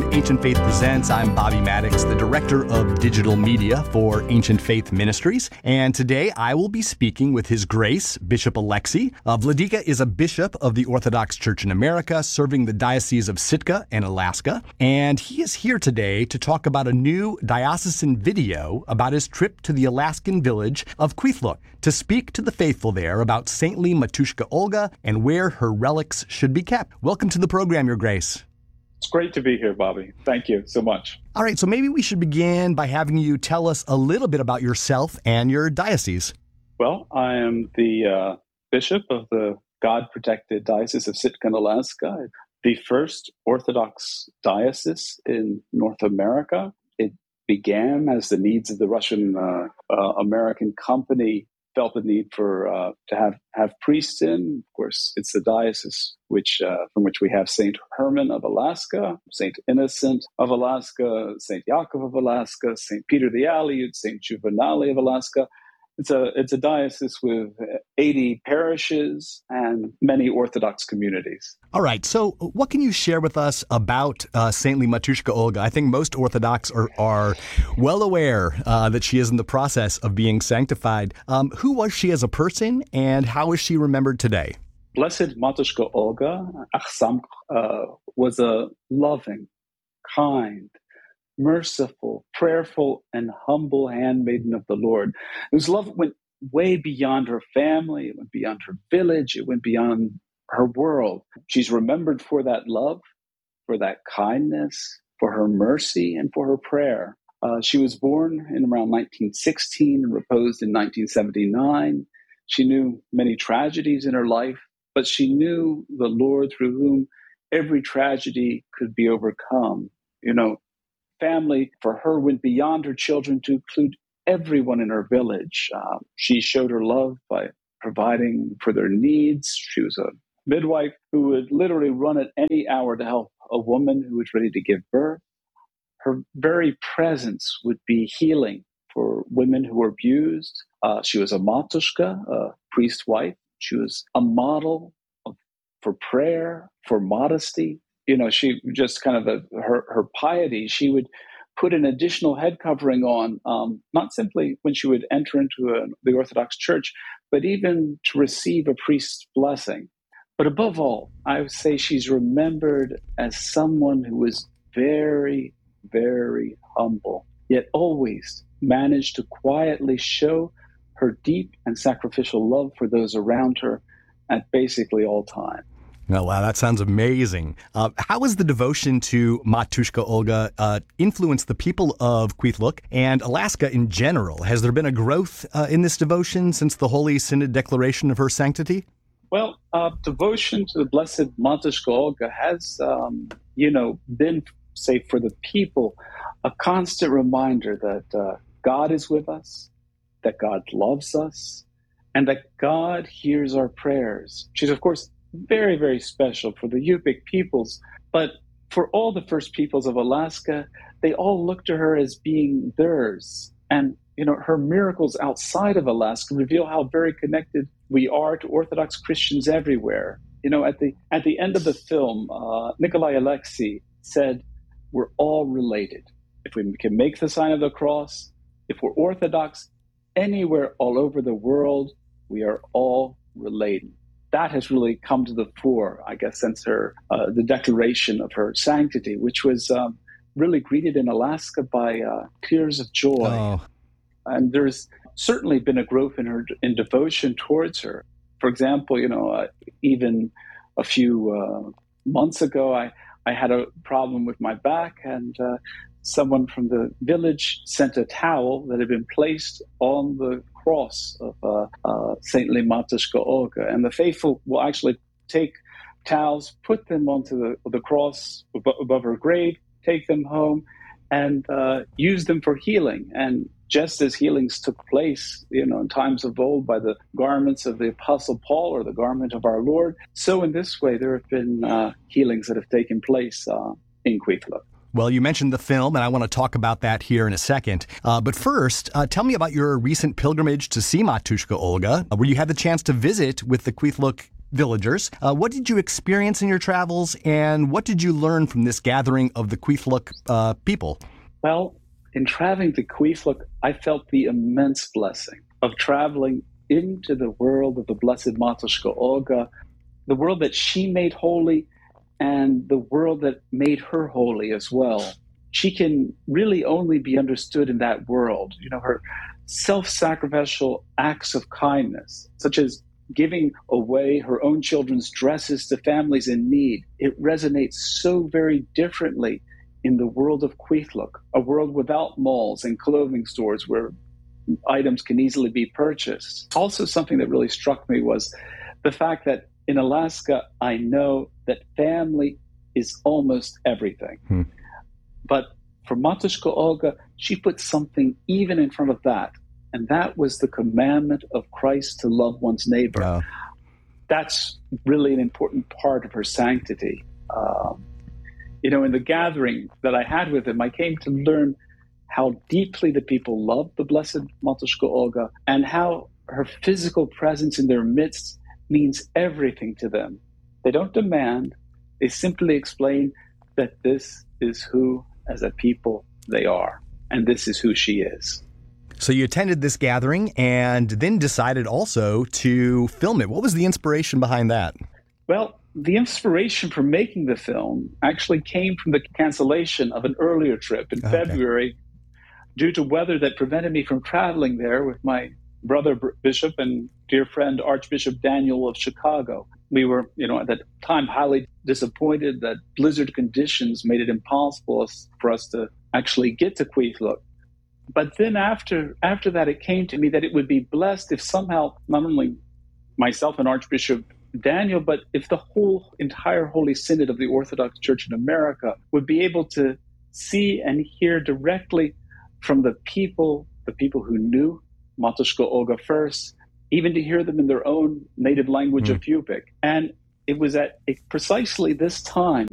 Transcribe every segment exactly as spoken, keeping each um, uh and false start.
Ancient Faith Presents. I'm Bobby Maddox, the Director of Digital Media for Ancient Faith Ministries. And today I will be speaking with His Grace, Bishop Alexei. Uh, Vladika is a bishop of the Orthodox Church in America, serving the Diocese of Sitka in Alaska. And he is here today to talk about a new diocesan video about his trip to the Alaskan village of Kwethluk to speak to the faithful there about saintly Matushka Olga and where her relics should be kept. Welcome to the program, Your Grace. It's great to be here, Bobby. Thank you so much. All right, so maybe we should begin by having you tell us a little bit about yourself and your diocese. Well, I am the uh, bishop of the God-protected Diocese of Sitka in Alaska, the first Orthodox diocese in North America. It began as the needs of the Russian uh, uh, American company felt the need for uh, to have, have priests in. Of course, it's the diocese which uh, from which we have Saint Herman of Alaska, Saint Innocent of Alaska, Saint Yakov of Alaska, Saint Peter the Aleut, Saint Juvenali of Alaska. It's a it's a diocese with eighty parishes and many Orthodox communities. All right. So what can you share with us about uh, saintly Matushka Olga? I think most Orthodox are, are well aware uh, that she is in the process of being sanctified. Um, who was she as a person, and how is she remembered today? Blessed Matushka Olga Achsamk uh, was a loving, kind, merciful, prayerful, and humble handmaiden of the Lord, whose love went way beyond her family, it went beyond her village, it went beyond her world. She's remembered for that love, for that kindness, for her mercy, and for her prayer. Uh, she was born in around nineteen sixteen and reposed in nineteen seventy-nine. She knew many tragedies in her life, but she knew the Lord through whom every tragedy could be overcome. You know, family for her went beyond her children to include everyone in her village. Um, she showed her love by providing for their needs. She was a midwife who would literally run at any hour to help a woman who was ready to give birth. Her very presence would be healing for women who were abused. Uh, she was a matushka, a priest wife. She was a model of, for prayer, for modesty. You know, she just kind of a, her her piety. She would put an additional head covering on, um, not simply when she would enter into a, the Orthodox Church, but even to receive a priest's blessing. But above all, I would say she's remembered as someone who was very, very humble, yet always managed to quietly show her deep and sacrificial love for those around her at basically all times. Oh, wow, that sounds amazing. Uh, how has the devotion to Matushka Olga uh, influenced the people of Kwethluk and Alaska in general? Has there been a growth uh, in this devotion since the Holy Synod declaration of her sanctity? Well, uh, devotion to the Blessed Matushka Olga has, um, you know, been, say, for the people, a constant reminder that uh, God is with us, that God loves us, and that God hears our prayers. She's, of course, very, very special for the Yupik peoples, but for all the first peoples of Alaska, they all look to her as being theirs. And, you know, her miracles outside of Alaska reveal how very connected we are to Orthodox Christians everywhere. You know, at the at the end of the film, uh, Nikolai Alexei said, we're all related. If we can make the sign of the cross, if we're Orthodox, anywhere all over the world, we are all related. That has really come to the fore, I guess, since her uh, the declaration of her sanctity, which was um, really greeted in Alaska by uh, tears of joy. Oh. And there's certainly been a growth in her in devotion towards her. For example, you know, uh, even a few uh, months ago, I, I had a problem with my back, and uh, someone from the village sent a towel that had been placed on the cross of uh, uh, saintly Matushka Olga. And the faithful will actually take towels, put them onto the, the cross above, above her grave, take them home, and uh, use them for healing. And just as healings took place, you know, in times of old by the garments of the Apostle Paul or the garment of our Lord, so in this way there have been uh, healings that have taken place uh, in Kwethluk. Well, you mentioned the film, and I want to talk about that here in a second. Uh, but first, uh, tell me about your recent pilgrimage to see Matushka Olga, where you had the chance to visit with the Kwethluk villagers. Uh, what did you experience in your travels, and what did you learn from this gathering of the Cuithluk uh, people? Well, in traveling to Cuithluk, I felt the immense blessing of traveling into the world of the Blessed Matuszko Olga, the world that she made holy and the world that made her holy as well. She can really only be understood in that world. You know, her self-sacrificial acts of kindness, such as giving away her own children's dresses to families in need, it resonates so very differently in the world of Cuithluk, a world without malls and clothing stores where items can easily be purchased. Also, something that really struck me was the fact that in Alaska, I know that family is almost everything. Hmm. But for Matuszko Olga, she put something even in front of that, and that was the commandment of Christ to love one's neighbor. Oh. That's really an important part of her sanctity. Um, you know, in the gathering that I had with him, I came to learn how deeply the people loved the Blessed Matuszko Olga and how her physical presence in their midst means everything to them. They don't demand, they simply explain that this is who, as a people, they are, and this is who she is. So you attended this gathering and then decided also to film it. What was the inspiration behind that? Well, the inspiration for making the film actually came from the cancellation of an earlier trip in okay. February due to weather that prevented me from traveling there with my brother bishop and dear friend Archbishop Daniel of Chicago. We were, you know, at that time highly disappointed that blizzard conditions made it impossible for us to actually get to Cuithluk. But then after after that, it came to me that it would be blessed if somehow not only myself and Archbishop Daniel, but if the whole entire Holy Synod of the Orthodox Church in America would be able to see and hear directly from the people, the people who knew Matuszko Olga first, even to hear them in their own native language mm. of Yupik. And it was at precisely this time,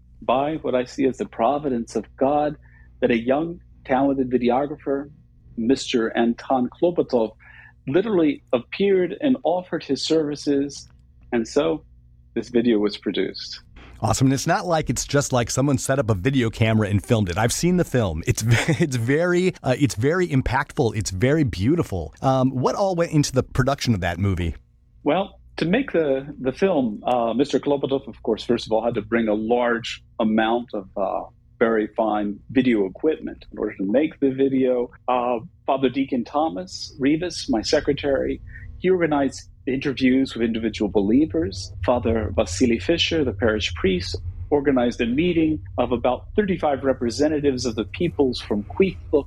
by what I see as the providence of God, that a young, talented videographer, Mister Anton Klopotov, literally appeared and offered his services. And so this video was produced. Awesome. And it's not like it's just like someone set up a video camera and filmed it. I've seen the film. It's it's very uh, it's very impactful. It's very beautiful. Um, what all went into the production of that movie? Well, to make the the film, uh, Mister Klopotov, of course, first of all, had to bring a large amount of uh, very fine video equipment in order to make the video. Uh, Father Deacon Thomas Rivas, my secretary, he organized interviews with individual believers. Father Vasily Fisher, the parish priest, organized a meeting of about thirty-five representatives of the peoples from Cuithluk,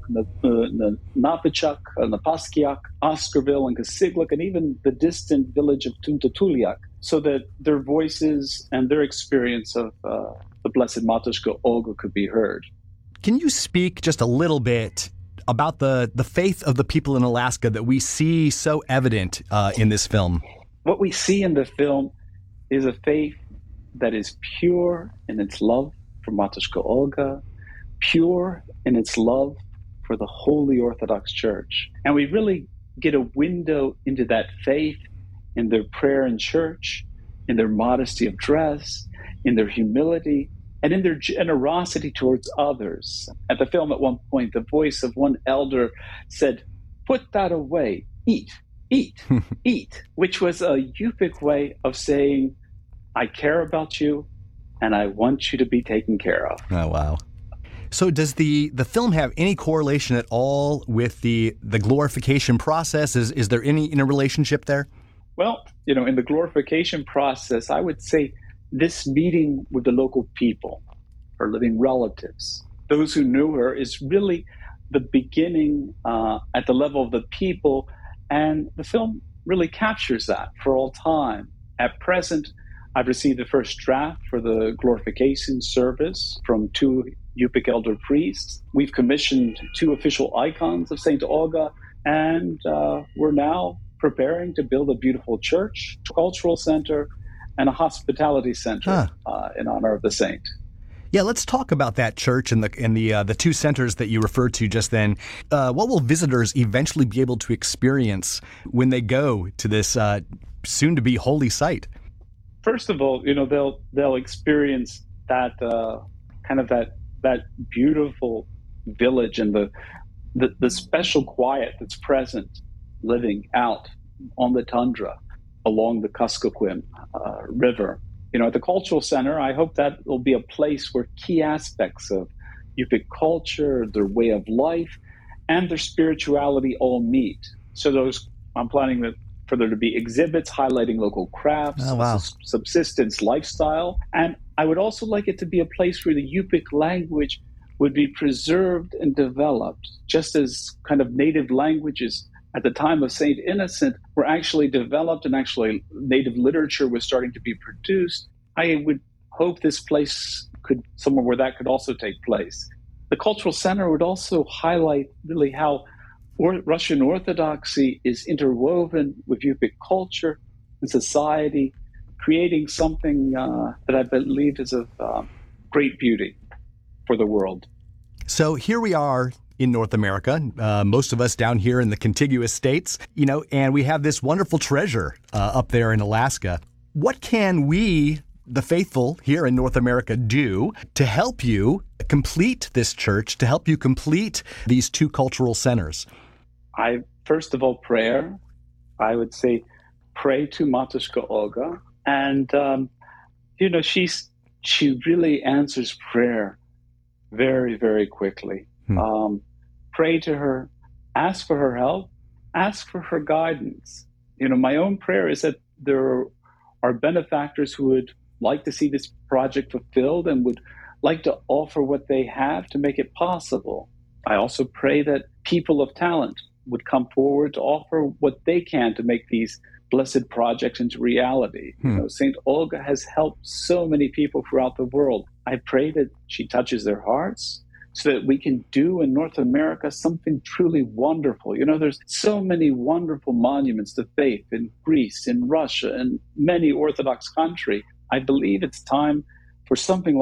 Napichuk, Napaskiak, Oscarville, and Kasigluk, and even the distant village of Tuntatuliak, so that their voices and their experience of uh, the Blessed Matuszko Olga could be heard. Can you speak just a little bit about the, the faith of the people in Alaska that we see so evident uh, in this film? What we see in the film is a faith that is pure in its love for Matuszko Olga, pure in its love for the Holy Orthodox Church. And we really get a window into that faith in their prayer in church, in their modesty of dress, in their humility, and in their generosity towards others. At the film, at one point, the voice of one elder said, "Put that away, eat, eat, eat," which was a Yupik way of saying, I care about you, and I want you to be taken care of. Oh, wow. So does the, the film have any correlation at all with the, the glorification process? Is, is there any interrelationship there? Well, you know, in the glorification process, I would say this meeting with the local people, her living relatives, those who knew her, is really the beginning uh, at the level of the people. And the film really captures that for all time. At present, I've received the first draft for the glorification service from two Yupik elder priests. We've commissioned two official icons of Saint Olga, and uh, we're now preparing to build a beautiful church, cultural center, and a hospitality center huh. uh, in honor of the saint. Yeah, let's talk about that church and the and the uh, the two centers that you referred to just then. Uh, what will visitors eventually be able to experience when they go to this uh, soon-to-be holy site? First of all, you know, they'll they'll experience that uh, kind of that that beautiful village and the, the the special quiet that's present living out on the tundra along the Kuskokwim uh, River. You know, at the cultural center, I hope that will be a place where key aspects of Yupik culture, their way of life, and their spirituality all meet. So those, I'm planning that for there to be exhibits highlighting local crafts, Oh, wow. subsistence lifestyle. And I would also like it to be a place where the Yupik language would be preserved and developed, just as kind of native languages at the time of Saint Innocent were actually developed and actually native literature was starting to be produced. I would hope this place could, somewhere where that could also take place. The cultural center would also highlight really how or Russian Orthodoxy is interwoven with Yupik culture and society, creating something uh, that I believe is of uh, great beauty for the world. So here we are in North America, uh, most of us down here in the contiguous states, you know, and we have this wonderful treasure uh, up there in Alaska. What can we, the faithful here in North America, do to help you complete this church, to help you complete these two cultural centers? I, first of all, prayer. I would say pray to Matushka Olga. And, um, you know, she's, she really answers prayer very, very quickly. Hmm. Um, pray to her, ask for her help, ask for her guidance. You know, my own prayer is that there are benefactors who would like to see this project fulfilled and would like to offer what they have to make it possible. I also pray that people of talent would come forward to offer what they can to make these blessed projects into reality. Hmm. You know, Saint Olga has helped so many people throughout the world. I pray that she touches their hearts so that we can do in North America something truly wonderful. You know, there's so many wonderful monuments to faith in Greece, in Russia, and many Orthodox countries. I believe it's time for something like